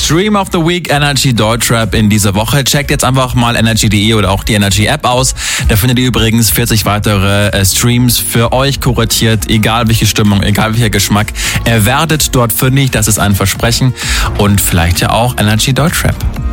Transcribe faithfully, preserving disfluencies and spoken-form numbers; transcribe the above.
Stream of the Week, Energy Deutschrap in dieser Woche. Checkt jetzt einfach mal energy punkt de oder auch die Energy App aus. Da findet ihr übrigens vierzig weitere äh, Streams für euch kuratiert, egal welche Stimmung, egal welcher Geschmack. Ihr werdet dort fündig, das ist ein Versprechen. Und vielleicht ja auch Energy Deutschrap.